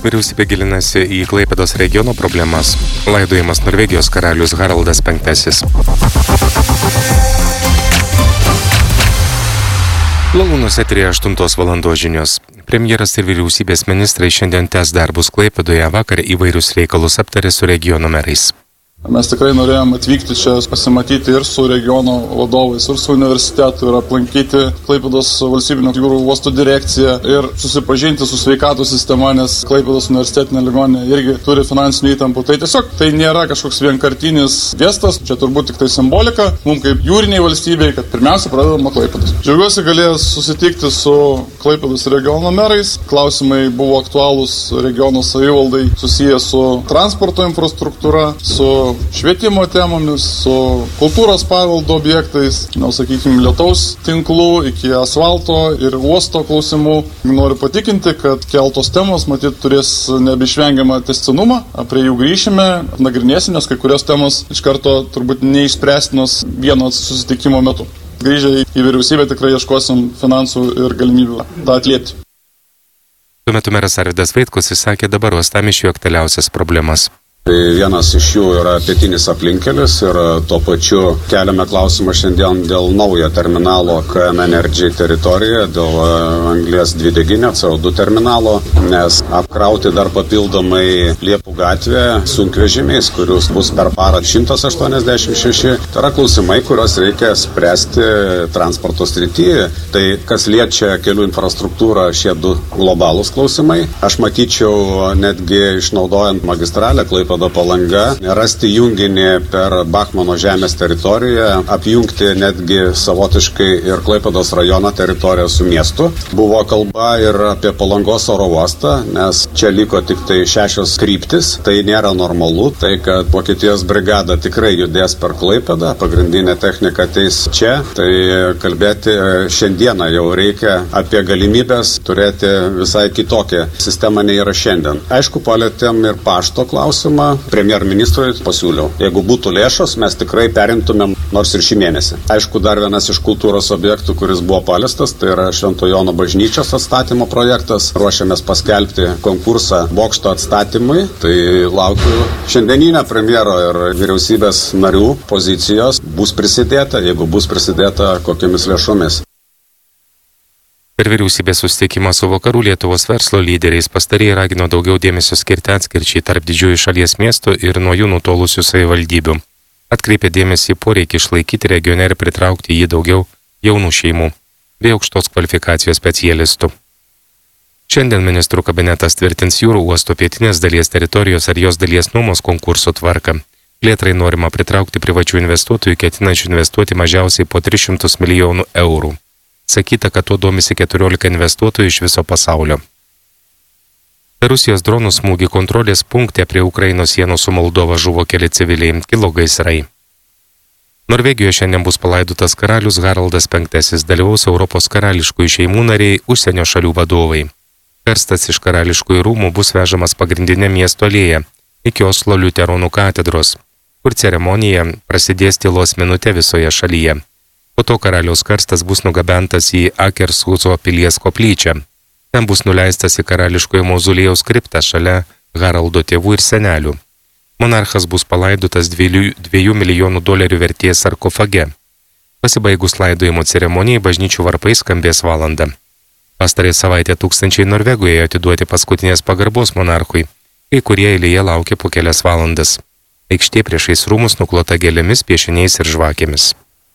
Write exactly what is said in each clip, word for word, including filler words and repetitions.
Vyriausybė gilinasi į Klaipėdos regiono problemas. Laidojamas Norvegijos karalius Haraldas penktasis. Lalūnos eteryje aštuntos valandos žinios. Premjeras ir vyriausybės ministrai šiandien tęs darbus Klaipėdoje, vakar įvairius reikalus aptarė su regiono merais. Mes tikrai norėjom atvykti čia pasimatyti ir su regiono vadovais, ir su universitetu, ir aplankyti Klaipėdos valstybinio jūrų uosto direkciją ir susipažinti su sveikatos sistema, nes Klaipėdos universitetinė ligoninė irgi turi finansinių įtampų. Tai tiesiog tai nėra kažkoks vienkartinis gestas, čia turbūt tik tai simbolika mums kaip jūriniai valstybei, kad pirmiausia pradedam nuo Klaipėdos. Džiaugiuosi galėjęs susitikti su Klaipėdos regiono merais. Klausimai buvo aktualūs regiono savivaldai susiję su transporto infrastruktūra, su švietimo temomis, su kultūros paveldo objektais, nu, sakykime, lietaus tinklų iki asfalto ir uosto klausimų. Noriu patikinti, kad keltos temos, matyt, turės nebeišvengiamą tęstinumą. Prie jų grįšime, nagrinėsime, nes kai kurios temos iš karto turbūt neišspręstinos vieno susitikimo metu. Grįžę į vyriausybę tikrai ieškosim finansų ir galimybių tą atliepti. Tuo metu meras Arvydas Vaitkus įsakė dabar uostamiesčio aktualiausias problemas. Tai vienas iš jų yra pietinis aplinkelis ir tuo pačiu keliame klausimą šiandien dėl naujo terminalo K M Energy teritorijoje, dėl anglies dvideginio C O du terminalo, nes apkrauti dar papildomai Liepų gatvę sunkvežimiais, kurius bus per parą šimtas aštuoniasdešimt šeši. Tai yra klausimai, kuriuos reikia spręsti transporto srityje. Tai kas liečia kelių infrastruktūrą, šie du globalūs klausimai. Aš matyčiau netgi išnaudojant magistralę Klaipėdos Palanga, rasti junginį per Bachmano žemės teritoriją, apjungti netgi savotiškai ir Klaipėdos rajono teritoriją su miestu. Buvo kalba ir apie Palangos oro uostą, nes čia liko tik tai šešios kryptis, tai nėra normalu, tai kad Vokietijos brigada tikrai judės per Klaipėdą, pagrindinė technika ateis čia, tai kalbėti šiandieną jau reikia apie galimybės turėti visai kitokią sistemą nei yra šiandien. Aišku, palėtėm ir pašto klausimą. Premjerministrui pasiūliau. Jeigu būtų lėšos, mes tikrai perimtumėm nors ir šį mėnesį. Aišku, dar vienas iš kultūros objektų, kuris buvo paliestas, tai yra Švento Jono bažnyčios atstatymo projektas. Ruošiamės paskelbti konkursą bokšto atstatymui. Tai laukiu šiandieninę premjero ir vyriausybės narių pozicijos. Bus prisidėta, jeigu bus prisidėta kokiamis lėšomis. Per vyriausybės susitikimą su vakarų Lietuvos verslo lyderiais pastarieji ragino daugiau dėmesio skirti atskirčiai tarp didžiųjų šalies miestų ir nuo jų nutolusių savivaldybių. Atkreipė dėmesį į poreikį išlaikyti regione ir pritraukti jį daugiau jaunų šeimų bei aukštos kvalifikacijos specialistų. Šiandien ministrų kabinetas tvirtins jūrų uosto pietinės dalies teritorijos ar jos dalies nuomos konkurso tvarką. Plėtrai norima pritraukti privačių investuotojų, ketinančių investuoti mažiausiai po tris šimtus milijonų eurų. Sakyta, kad tuo domisi keturiolika investuotojų iš viso pasaulio. Per Rusijos dronų smūgį kontrolės punkte prie Ukrainos sienos su Moldova žuvo keli civiliai, kilo gaisrai. Norvegijoje šiandien bus palaidotas karalius Haraldas penktasis, dalyvaus Europos karališkųjų šeimų nariai, užsienio šalių vadovai. Karstas iš karališkųjų rūmų bus vežamas pagrindinė miesto alėja iki Oslo liuteronų katedros, kur ceremonija prasidės tylos minutė visoje šalyje. Po to karaliaus karstas bus nugabentas į Akershūzo pilies koplyčią. Ten bus nuleistas į karališkojo mauzolėjaus kriptą šalia Haraldo tėvų ir senelių. Monarchas bus palaidotas dviejų milijonų dolerių vertės sarkofage. Pasibaigus laidojimo ceremonijai bažnyčių varpai skambės valandą. Pastarąją savaitę tūkstančiai Norvegoje atiduoti paskutinės pagarbos monarchui, kai kurie eilėje laukia po kelias valandas. Aikštė priešais rūmus nuklota gėlėmis, piešiniais ir žvakėmis.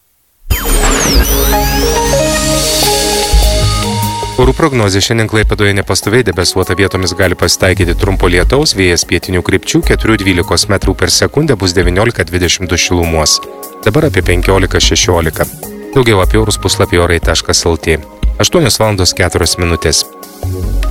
Orų prognozė: šiandien Klaipėdoje nepastoviai debesuota, vietomis gali pasitaikyti trumpo lietaus, vėjas pietinių krypčių keturi dvylika metrų per sekundę, bus devyniolika dvidešimt du šilumos. Dabar apie penkiolika šešiolika. Daugiau apie orus puslapį orai taškas lt. aštuonios valandos keturios minutės.